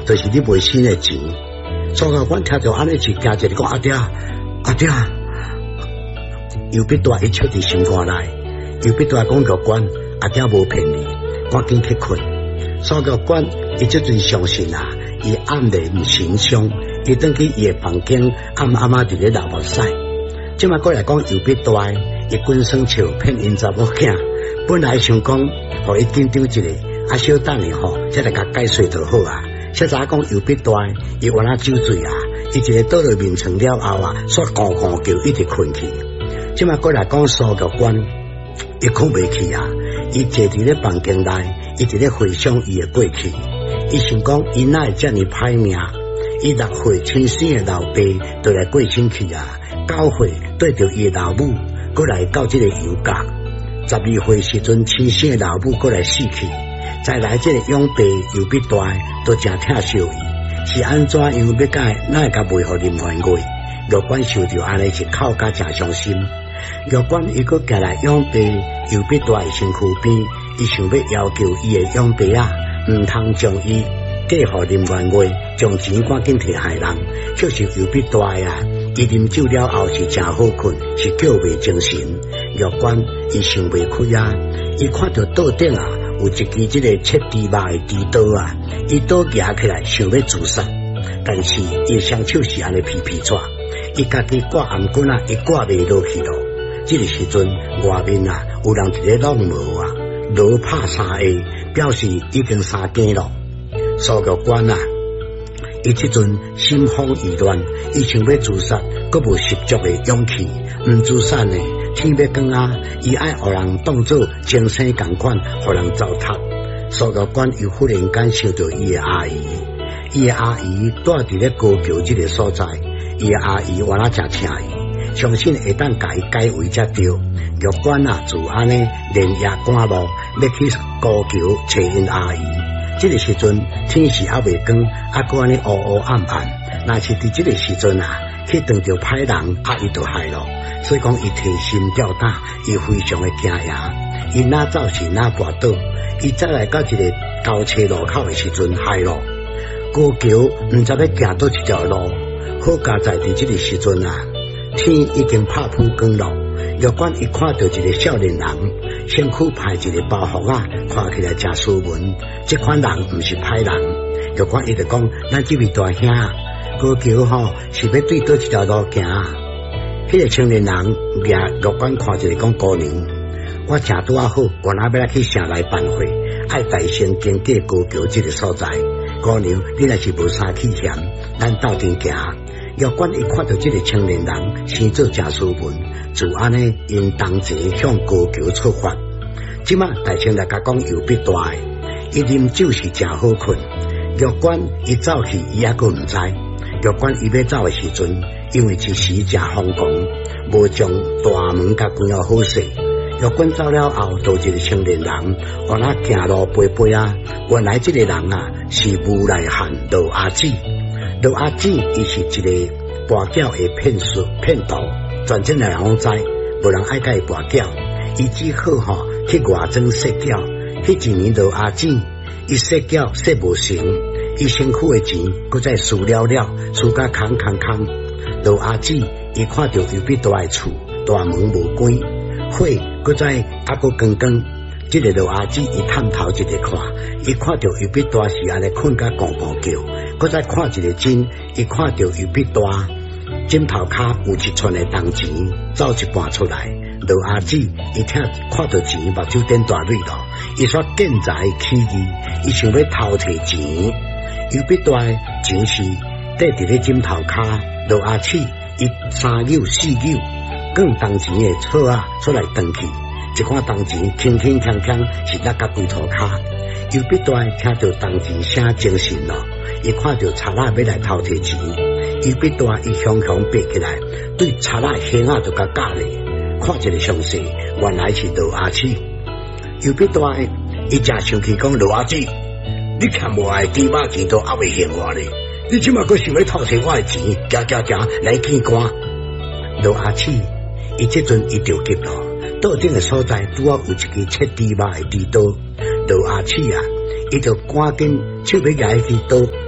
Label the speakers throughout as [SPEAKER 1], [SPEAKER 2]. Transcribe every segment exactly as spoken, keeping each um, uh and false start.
[SPEAKER 1] 就是你卖新的钱。苏教官听到安尼是惊一个讲阿爹阿爹，又必大伊笑伫心肝内，又必大讲教官阿爹无骗你，赶紧去困。苏教官伊即阵相信啊，伊黯然神伤，伊转去伊的房间暗暗啊伫咧流目屎。即摆过来讲又必大，伊滚耍笑骗因查某囝，本来想讲互伊紧张一下，啊小等下吼，才来甲解释就好啊。现在讲又必大，伊原来酒醉啊，伊一个倒落眠床了后啊，煞咕咕叫一直困去。即摆过来讲苏教官，伊困袂去啊，伊坐伫咧房间内，伊直咧回想伊的过去。伊想讲，伊哪会遮尔歹命？伊六岁亲生的老爸就来过身去啊，九岁对着伊的老母，过来到这个游甲。十二岁时阵，亲生的老母过来死去。再来这个养爸又必大，都真疼惜伊，是安怎样要甲哪会甲袂互林元月？玉官受着安尼一口甲真伤心。玉官伊佫行来养爸又必大的身躯边，伊想要要求伊的养爸啊，毋通将伊嫁互林元月，将钱赶紧摕害人。确实又必大啊，伊啉酒了后是真好困，是叫袂精神。玉官伊想袂开啊，伊看到桌顶啊。有一支这个切猪肉的猪刀啊，伊刀夹起来想要自杀，但是伊双手是安尼皮皮抓，伊家己挂颔棍啊，伊挂袂落去咯。这个时阵外面啊有人伫咧弄毛啊，落拍三下，表示已经三更咯。苏教官啊，伊这阵心慌意乱，伊想要自杀，阁无十足的勇气，毋自杀呢。天要光啊，伊爱互人当作精神共款，互人糟蹋。苏教官又忽然间想到伊的阿姨，伊的阿姨住伫咧高桥这个所在，伊的阿姨原来真请伊，相信会当甲伊解围才对。玉官啊，就安尼连夜赶路，要去高桥找因阿姨。这个时阵天是还未光，还搁安尼乌乌暗暗，若是伫这个时阵啊，去撞到歹人，啊伊就害咯。所以讲，伊提心吊胆，伊非常的惊讶。伊哪走是哪跋倒，伊再来到一个交车路口的时阵，害咯。高桥毋知要行倒一条路，好佳在伫这个时阵啊，天已经拍曝光咯。玉官一看到一个少年人，身躯派一个包袱啊，看起来真斯文。这款人毋是歹人。玉官伊就讲：咱这位大兄，高桥吼是要对倒一条路行啊？迄个青年人掠玉官看一个讲姑娘，我正拄啊好，原来要来去城内办会，爱大声经过高桥这个所在。姑娘，你若是无啥气嫌，咱斗阵行。玉官一看到这个青年人，生做真斯文，就安尼因同齐向高桥出发。即马大青来甲讲又必大，伊啉酒是真好困。玉官伊走去，伊还阁毋知。玉官伊要走的时阵，因为一时真疯狂，无将大门甲关了好势。玉官走了后，就一个青年人，往那行路飞飞啊。原来这个人啊，是无赖汉罗阿姊。罗阿姊伊是一个跋筊的骗术骗徒，全镇的人拢知，无人爱甲伊跋筊。伊只好吼去外庄赊缴。迄一年罗阿姊伊赊缴赊无成，伊身躯的钱搁再输了了，输甲空空空。罗阿姊伊看到又必大的厝，大门无关，火搁再还搁光光。这个罗阿姊伊探头一个看，伊看到又必大是安尼困甲咣咣叫，搁再看一个针，伊看到又必大枕头骹有一串的铜钱，走一半出来。罗阿姊伊听看到钱，目睭点大蕊咯，伊煞见财起意，伊想要偷摕钱。又必大钱是缀伫咧枕头骹，罗阿姊伊三扭四扭，更铜钱的草啊出来断去。一看铜钱轻轻锵锵是落甲龟头骹，又必大听到铜钱声精神咯，伊看到贼仔要来偷摕钱，又必大伊雄雄爬起来，对贼仔兄仔就甲教咧，看一个详细，原来是罗阿姊。又必大伊真生气讲：罗阿姊，你欠我的猪肉钱都还未还我咧，你即马佫想要偷摕我的钱，行行行来见官。罗阿姊伊即阵伊着急咯。桌顶的所在，拄好有一支切猪肉的猪刀。罗阿姊啊，伊就赶紧手要举迄支刀，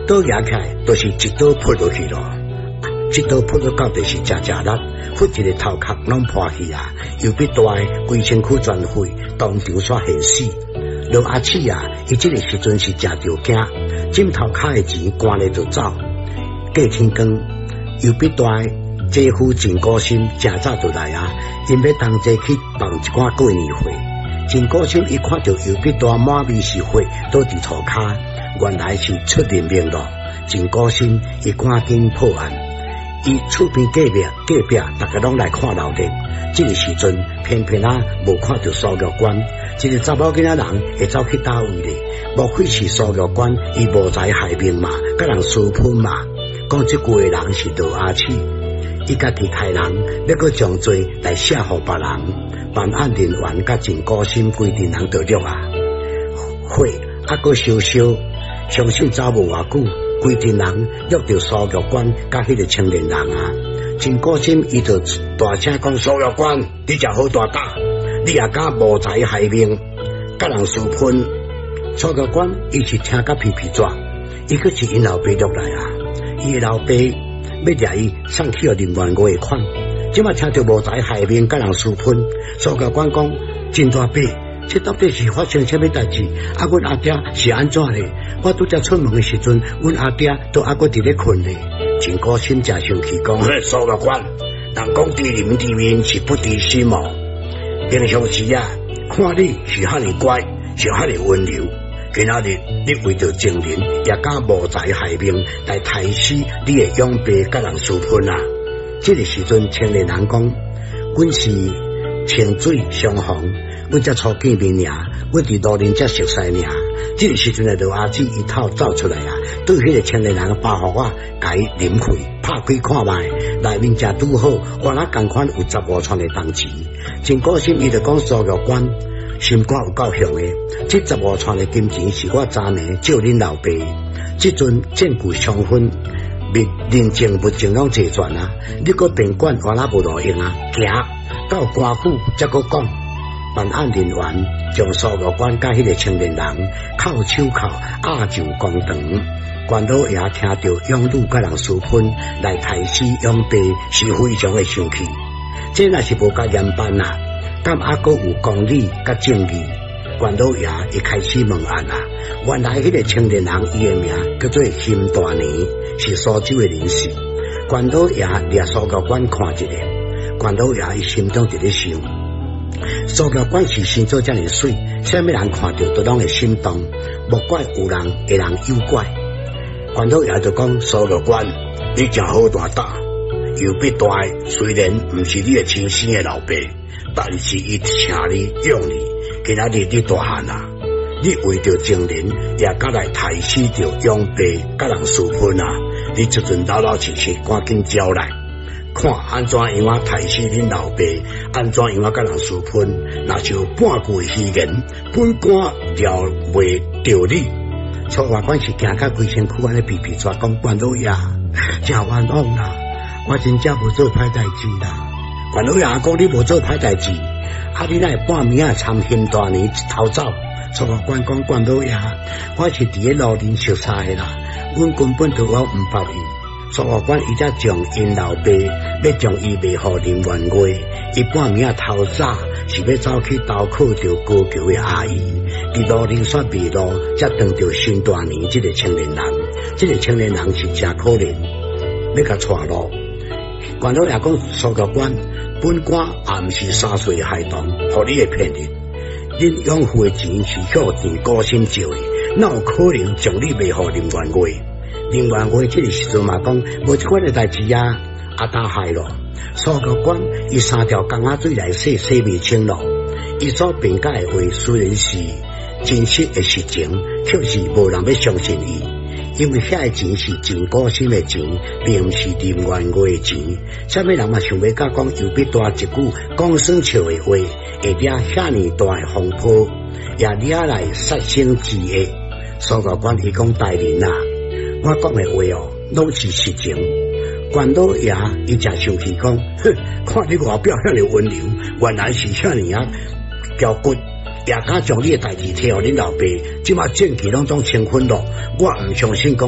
[SPEAKER 1] 刀压起来，都是一刀扑落去咯。一刀扑到到就是真正力，忽一个头壳拢破去啊！又比大个规身躯全废，当场煞现死。罗阿七啊，伊这个时阵是真着惊，枕头卡的钱关了就走。过天光，又比大个姐夫真高兴，真早就来啊！因要同齐去办一寡过年会。真高兴，伊看到又比大满面是血倒伫涂骹，原来是出人命咯。真高兴，伊赶紧破案。伊厝边隔壁隔壁，大家拢来看闹热。这个时阵，偏偏啊无看到苏玉官，一个查某囡仔人会走去倒位咧？莫非是苏玉官伊无才害命嘛？甲人私喷嘛？讲这句的人是罗阿七，伊家己害人，要搁将罪来写互别人。办案人员甲真高兴，规定人得了啊！会啊，搁烧烧，相信走无偌久。规定人约到苏玉官甲迄个青年人啊，真高兴，伊就大声讲：苏玉官，你真好大胆，你也敢无才害命，甲人私喷。苏玉官伊是听甲皮皮抓，伊佫是因老爸落来啊，伊的老爸要掠伊送去互林元月的款，即马听到无才害命，甲人私喷。苏玉官讲：真大伯。这到底是发生什么代志？啊，阮阿爹是安怎嘞？我拄则出门的时阵，阮阿爹都还搁伫咧困咧，真高兴，真生气，讲：嘿，苏玉官，人讲知人知面是不知心哦。平常时啊，看你是遐尼乖，是遐尼温柔，今仔日你为着情人，也敢无才害命来杀死你的养爸，甲人私喷啊！这个时阵，青年人讲：阮是清水相逢。阮才初见面尔，阮伫路林才熟悉尔。这个时阵的罗阿姊一头走出来啊，对迄个青年人包互我，甲伊啉开，拍开看卖，内面正拄好，原来同款有十五串的铜钱，真高兴。伊就讲苏玉官心肝有够雄的，这十五串的金钱是我昨年借恁老爸，即阵证据充分，物人证物证拢齐全啊，你个宾馆原来无路用啊，行到官府才个讲。办案人员将苏玉官甲迄个青年人扣手铐压上公堂，关老爷听到养女甲人私喷来杀死养爸，是非常的生气。这若是无甲严办啊，敢还阁有公理甲正义？关老爷一开始问案啊，原来迄个青年人伊的名叫做辛大年，是苏州的人士。关老爷掠苏玉官看一下，关老爷伊心中伫咧想。苏玉官是生做遮尔水，啥物人看到都拢会心动，莫怪有人会人诱怪。关老爷就讲：苏玉官，你真好大胆，又必大，虽然毋是你的亲生的老爸，但是伊请你养你，今仔日你大汉啊，你为着情人也敢来杀死着养爸，甲人私喷啊！你这阵老老实实赶紧交来。看安怎样啊杀死恁老爸，安怎样啊甲人私喷，若是有半句虚言，本官了袂着你。苏玉官是行到规身躯安尼皮皮抓，讲关老爷真冤枉啦，我真正无做歹代志啦。关老爷讲你无做歹代志，啊你哪会半暝啊参辛大年一头走？苏玉官讲关老爷，我是伫咧路林熟悉的啦，阮根本就我毋捌伊。苏玉官伊才将因老爸要将伊卖互林元月，伊半暝啊偷早是要走去投靠着高桥的阿姨，伫路林煞迷路，才撞到辛大年这个青年人。这个青年人是真可怜，要甲带路。关老爷讲苏玉官，本官也毋是三岁孩童，互你的骗日。恁养父的钱是孝田高薪借的，哪有可能将你卖互林元月？林元月这个时阵嘛讲，无这款的代志啊，阿打害咯。苏玉官伊三条江仔水来洗洗未清咯。伊所辩解的话虽然是真实的实情，却是无人要相信伊，因为遐个钱是真高薪的钱，并毋是林元月的钱。啥物人嘛想要甲讲又必大一句讲算笑的话，会惹遐尼大的风波，也惹来杀身之恶。苏玉官伊讲大人啊，我讲的话哦，拢是实情。关老爷伊真生气讲，哼，看你外表遐尼温柔，原来是遐尼啊骄骨，也敢将你的代志摕互恁老爸，即马证据拢总清分咯，我毋相信讲。